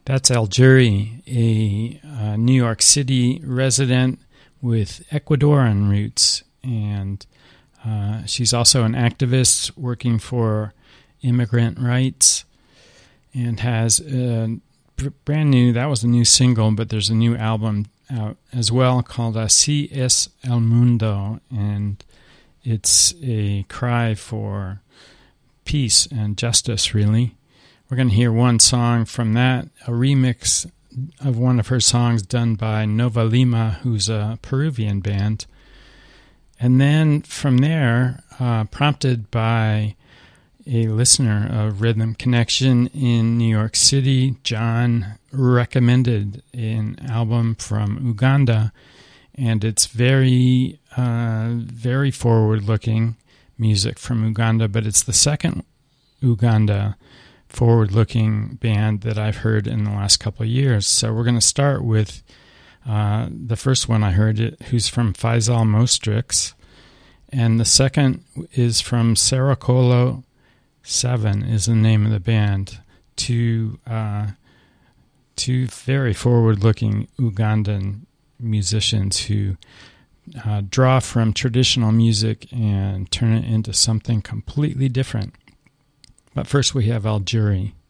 That's Aljuri, a New York City resident with Ecuadorian roots, and she's also an activist working for immigrant rights, and has a brand new, that was a new single, but there's a new album out as well called Así es el Mundo, and it's a cry for peace and justice, really. We're going to hear one song from that, a remix of one of her songs done by Nova Lima, who's a Peruvian band. And then from there, prompted by a listener of Rhythm Connection in New York City, John recommended an album from Uganda, and it's very, very forward-looking music from Uganda, but it's the second Uganda forward-looking band that I've heard in the last couple of years. So we're going to start with the first one I heard, who's from Faisal Mostrix, and the second is from Sarakolo 7 is the name of the band. Two very forward-looking Ugandan musicians who draw from traditional music and turn it into something completely different. But first we have Aljuri.